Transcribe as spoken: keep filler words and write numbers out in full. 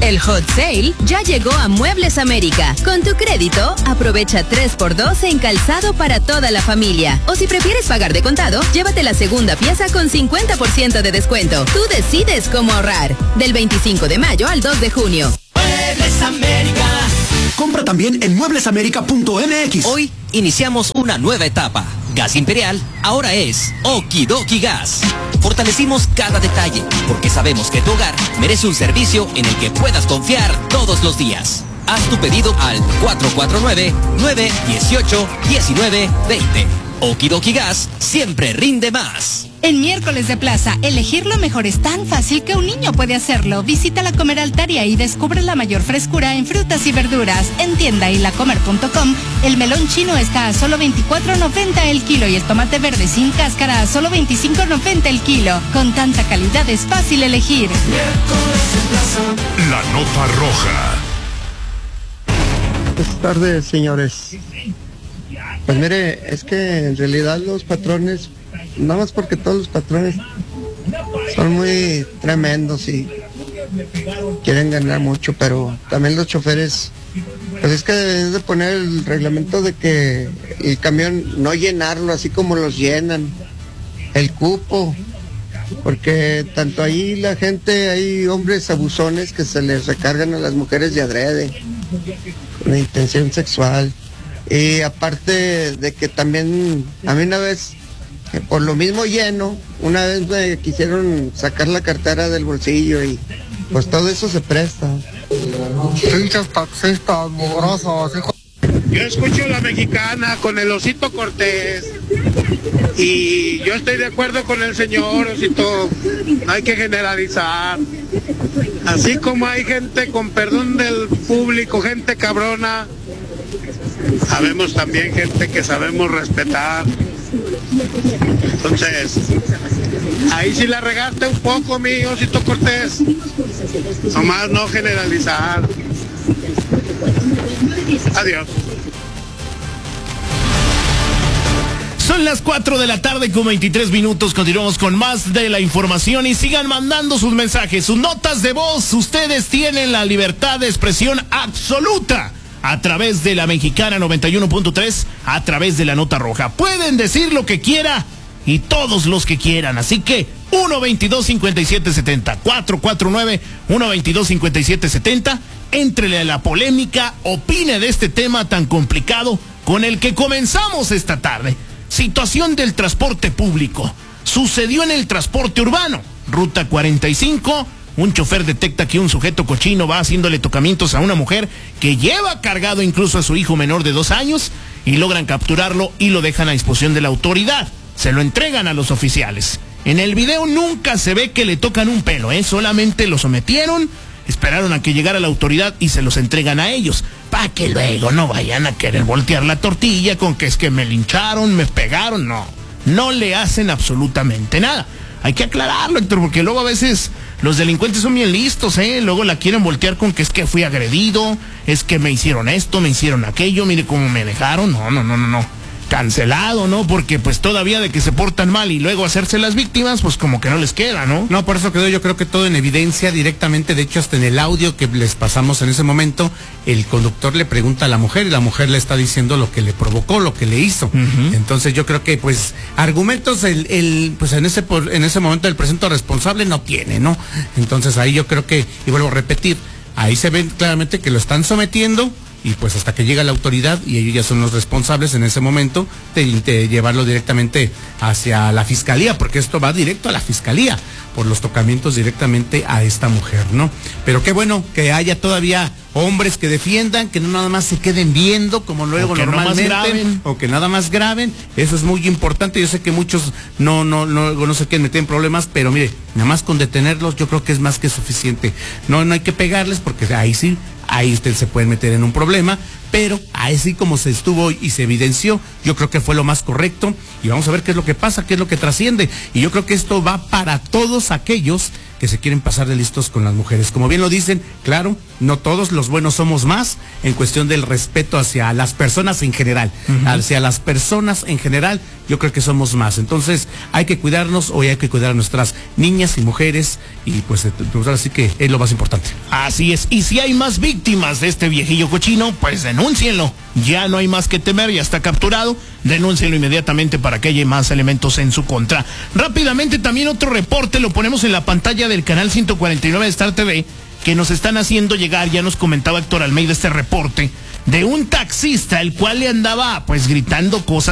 El Hot Sale ya llegó a Muebles América. Con tu crédito, aprovecha tres por dos en calzado para toda la familia. O si prefieres pagar de contado, llévate la segunda pieza con cincuenta por ciento de descuento. Tú decides cómo ahorrar. Del veinticinco de mayo al dos de junio. Muebles América. Compra también en muebles américa punto m x. Hoy iniciamos una nueva etapa. Gas Imperial ahora es Okidoki Gas. Fortalecimos cada detalle porque sabemos que tu hogar merece un servicio en el que puedas confiar todos los días. Haz tu pedido al cuatro cuatro nueve, nueve uno ocho, uno nueve dos cero. Okidoki Gas siempre rinde más. En Miércoles de Plaza, elegir lo mejor es tan fácil que un niño puede hacerlo. Visita la Comer Altaria y descubre la mayor frescura en frutas y verduras. En tienda y lacomer punto com, el melón chino está a solo veinticuatro noventa el kilo y el tomate verde sin cáscara a solo veinticinco noventa el kilo. Con tanta calidad es fácil elegir. Miércoles de Plaza. La nota roja. Buenas tardes, señores. Pues mire, es que en realidad los patrones, nada más porque todos los patrones son muy tremendos y quieren ganar mucho, pero también los choferes, pues es que deben de poner el reglamento de que el camión no llenarlo así como los llenan, el cupo, porque tanto ahí la gente, hay hombres abusones que se les recargan a las mujeres de adrede, con intención sexual. Y aparte de que también, a mí una vez, por lo mismo lleno, una vez me quisieron sacar la cartera del bolsillo y pues todo eso se presta. Pinches taxistas, mugrosos, hijo. Yo escucho La Mexicana con el Osito Cortés y yo estoy de acuerdo con el señor Osito, no hay que generalizar. Así como hay gente, con perdón del público, gente cabrona, sabemos también gente que sabemos respetar. Entonces, ahí sí la regaste un poco, mi Osito Cortés. Nomás no generalizar. Adiós. Son las cuatro de la tarde con veintitrés minutos. Continuamos con más de la información y sigan mandando sus mensajes, sus notas de voz. Ustedes tienen la libertad de expresión absoluta a través de La Mexicana noventa y uno punto tres, a través de la nota roja. Pueden decir lo que quiera y todos los que quieran. Así que uno veintidós cincuenta y siete setenta, cuatro cuatro nueve, uno veintidós cincuenta y siete setenta. Éntrele a la polémica, opine de este tema tan complicado con el que comenzamos esta tarde. Situación del transporte público. Sucedió en el transporte urbano. Ruta cuarenta y cinco. Un chofer detecta que un sujeto cochino va haciéndole tocamientos a una mujer que lleva cargado incluso a su hijo menor de dos años y logran capturarlo y lo dejan a disposición de la autoridad. Se lo entregan a los oficiales. En el video nunca se ve que le tocan un pelo, ¿eh? Solamente lo sometieron, esperaron a que llegara la autoridad y se los entregan a ellos, para que luego no vayan a querer voltear la tortilla con que es que me lincharon, me pegaron. No, no le hacen absolutamente nada. Hay que aclararlo, Héctor, porque luego a veces los delincuentes son bien listos, ¿eh? Luego la quieren voltear con que es que fui agredido, es que me hicieron esto, me hicieron aquello, mire cómo me dejaron. No, no, no, no, no. Cancelado, ¿no? Porque pues todavía de que se portan mal y luego hacerse las víctimas, pues como que no les queda, ¿no? No, por eso quedó yo creo que todo en evidencia directamente. De hecho, hasta en el audio que les pasamos en ese momento, el conductor le pregunta a la mujer y la mujer le está diciendo lo que le provocó, lo que le hizo. Uh-huh. Entonces yo creo que pues argumentos el, el pues en ese por, en ese momento el presunto responsable no tiene, ¿no? Entonces ahí yo creo que, y vuelvo a repetir, ahí se ve claramente que lo están sometiendo. Y pues hasta que llega la autoridad y ellos ya son los responsables en ese momento de, de llevarlo directamente hacia la fiscalía, porque esto va directo a la fiscalía por los tocamientos directamente a esta mujer, ¿no? Pero qué bueno que haya todavía hombres que defiendan, que no nada más se queden viendo como luego normalmente, o que nada más graben. Eso es muy importante. Yo sé que muchos no no no no se quieren meter en problemas, pero mire, nada más con detenerlos yo creo que es más que suficiente. No no hay que pegarles porque ahí sí ahí usted se puede meter en un problema, pero así como se estuvo y se evidenció, yo creo que fue lo más correcto y vamos a ver qué es lo que pasa, qué es lo que trasciende. Y yo creo que esto va para todos aquellos que se quieren pasar de listos con las mujeres. Como bien lo dicen, claro, no todos los buenos somos más en cuestión del respeto hacia las personas en general. Uh-huh. Hacia las personas en general, yo creo que somos más. Entonces, hay que cuidarnos, hoy hay que cuidar a nuestras niñas y mujeres y pues, pues ahora sí que es lo más importante. Así es, y si hay más víctimas de este viejillo cochino, pues denúncienlo. Ya no hay más que temer, ya está capturado. Denúncienlo inmediatamente para que haya más elementos en su contra. Rápidamente también otro reporte, lo ponemos en la pantalla del canal ciento cuarenta y nueve de Star T V, que nos están haciendo llegar, ya nos comentaba Héctor Almeida este reporte, de un taxista el cual le andaba pues gritando cosas